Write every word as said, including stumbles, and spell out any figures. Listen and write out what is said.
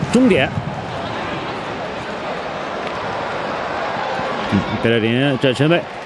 终点。嗯，贝莱林这身位